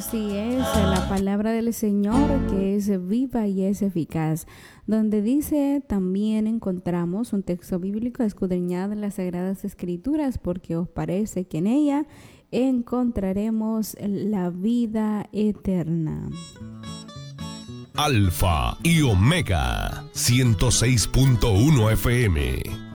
Así es, la palabra del Señor que es viva y es eficaz, donde dice también encontramos un texto bíblico escudriñado en las Sagradas Escrituras, porque os parece que en ella encontraremos la vida eterna. Alfa y Omega 106.1 FM.